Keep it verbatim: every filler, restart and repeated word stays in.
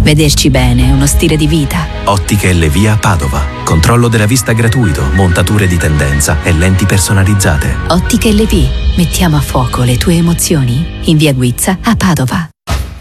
Vederci bene è uno stile di vita. Ottiche L V a Padova. Controllo della vista gratuito, montature di tendenza e lenti personalizzate. Ottiche L V. Mettiamo a fuoco le tue emozioni. In via Guizza a Padova.